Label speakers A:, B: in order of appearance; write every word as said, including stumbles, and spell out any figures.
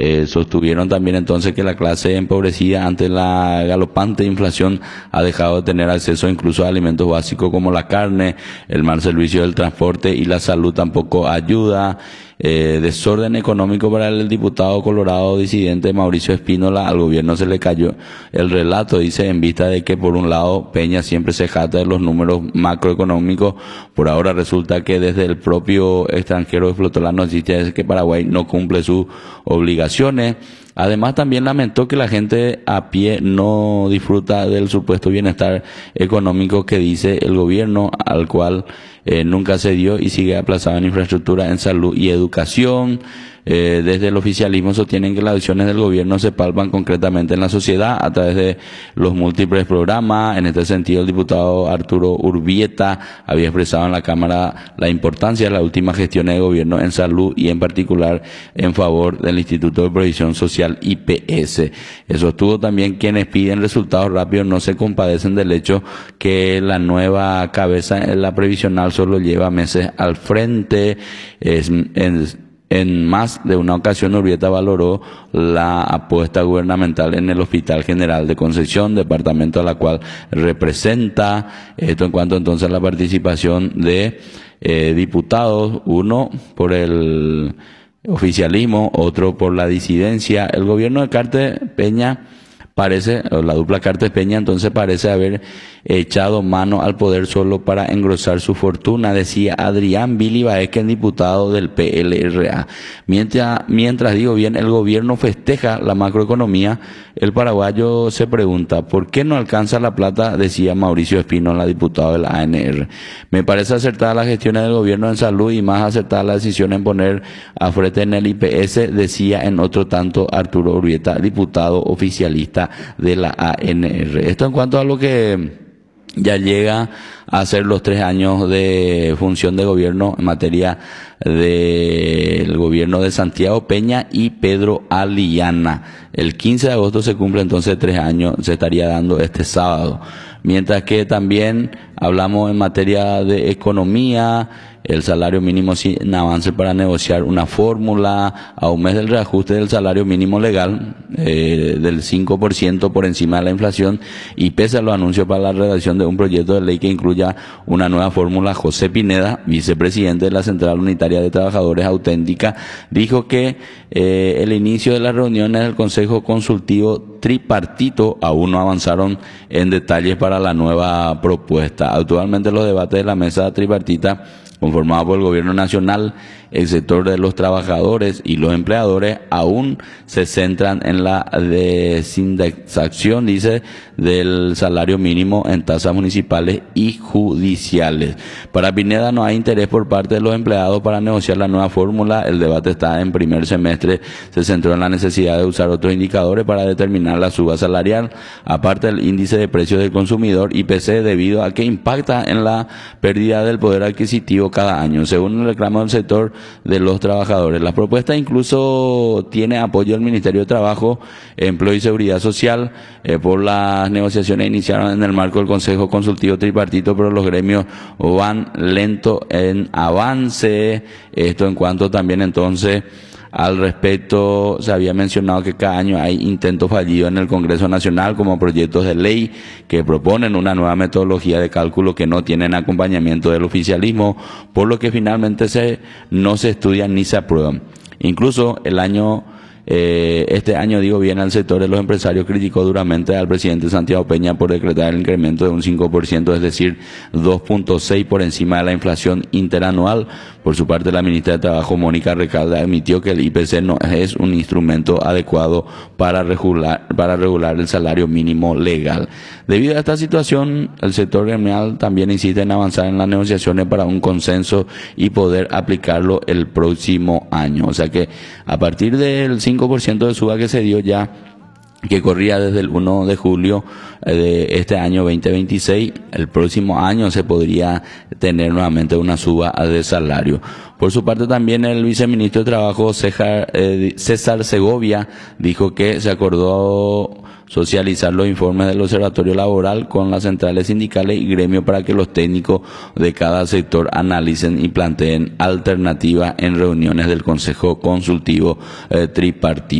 A: Eh, sostuvieron también entonces que la clase empobrecida ante la galopante inflación ha dejado de tener acceso incluso a alimentos básicos como la carne, el mal servicio del transporte y la salud tampoco ayuda. Eh, desorden económico para el diputado colorado disidente Mauricio Espínola. Al gobierno se le cayó el relato, dice, en vista de que por un lado Peña siempre se jacta de los números macroeconómicos. Por ahora resulta que desde el propio extranjero explotó la noticia de que Paraguay no cumple sus obligaciones. Además también lamentó que la gente a pie no disfruta del supuesto bienestar económico que dice el gobierno, al cual eh, nunca se dio y sigue aplazado en infraestructura, en salud y educación. Eh, desde el oficialismo sostienen que las acciones del gobierno se palpan concretamente en la sociedad a través de los múltiples programas. En este sentido, el diputado Arturo Urbieta había expresado en la Cámara la importancia de las últimas gestiones de gobierno en salud y en particular en favor del Instituto de Previsión Social I P S. Eso estuvo también quienes piden resultados rápidos no se compadecen del hecho que la nueva cabeza en la previsional solo lleva meses al frente. Es, es, En más de una ocasión, Urbieta valoró la apuesta gubernamental en el Hospital General de Concepción, departamento a la cual representa. Esto en cuanto entonces a la participación de eh, diputados, uno por el oficialismo, otro por la disidencia. El gobierno de Cartes Peña parece, o la dupla Cartes Peña entonces parece haber echado mano al poder solo para engrosar su fortuna, decía Adrián Billy Baezque, diputado del P L R A. Mientras, mientras digo bien, el gobierno festeja la macroeconomía, el paraguayo se pregunta, ¿por qué no alcanza la plata? Decía Mauricio Espínola, diputado del A N R. Me parece acertada la gestión del gobierno en salud y más acertada la decisión en poner a frente en el I P S, decía en otro tanto Arturo Urbieta, diputado oficialista de la A N R. Esto en cuanto a lo que ya llega a ser los tres años de función de gobierno en materia del gobierno de Santiago Peña y Pedro Aliana. El quince de agosto se cumple entonces tres años, se estaría dando este sábado. Mientras que también hablamos en materia de economía, el salario mínimo sin avance para negociar una fórmula a un mes del reajuste del salario mínimo legal eh, del cinco por ciento por encima de la inflación, y pese a los anuncios para la redacción de un proyecto de ley que incluya una nueva fórmula, José Pineda, vicepresidente de la Central Unitaria de Trabajadores Auténtica, dijo que eh, el inicio de las reuniones del Consejo Consultivo Tripartito aún no avanzaron en detalles para la nueva propuesta. Actualmente los debates de la mesa tripartita conformado por el gobierno nacional, el sector de los trabajadores y los empleadores, aún se centran en la desindexación, dice, del salario mínimo en tasas municipales y judiciales. Para Pineda no hay interés por parte de los empleados para negociar la nueva fórmula. El debate está en primer semestre, se centró en la necesidad de usar otros indicadores para determinar la suba salarial, aparte del índice de precios del consumidor I P C, debido a que impacta en la pérdida del poder adquisitivo cada año, según el reclamo del sector de los trabajadores. La propuesta incluso tiene apoyo del Ministerio de Trabajo, Empleo y Seguridad Social. Eh, por las negociaciones iniciaron en el marco del Consejo Consultivo Tripartito, pero los gremios van lento en avance. Esto en cuanto también entonces al respecto, se había mencionado que cada año hay intentos fallidos en el Congreso Nacional como proyectos de ley que proponen una nueva metodología de cálculo que no tienen acompañamiento del oficialismo, por lo que finalmente se, no se estudian ni se aprueban. Incluso el año Eh, este año, digo bien, el sector de los empresarios criticó duramente al presidente Santiago Peña por decretar el incremento de un cinco por ciento, es decir, dos punto seis por encima de la inflación interanual. Por su parte, la ministra de Trabajo, Mónica Recalde, admitió que el I P C no es un instrumento adecuado para regular, para regular el salario mínimo legal. Debido a esta situación, el sector gremial también insiste en avanzar en las negociaciones para un consenso y poder aplicarlo el próximo año. O sea que a partir del cinco por ciento de suba que se dio ya, que corría desde el primero de julio de este año veinte veintiséis, el próximo año se podría tener nuevamente una suba de salario. Por su parte también el viceministro de Trabajo, César, eh, César Segovia, dijo que se acordó socializar los informes del Observatorio Laboral con las centrales sindicales y gremios para que los técnicos de cada sector analicen y planteen alternativas en reuniones del Consejo Consultivo eh, Tripartito.